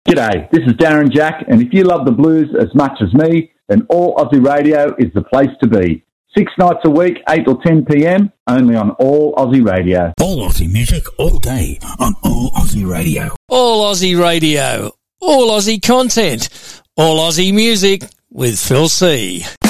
G'day, this is Darren Jack, and if you love the blues as much as me, then All Aussie Radio is the place to be. 6 nights a week, 8 till 10 p.m, only on All Aussie Radio. All Aussie music all day on All Aussie Radio. All Aussie Radio. All Aussie content. All Aussie music with Phil C.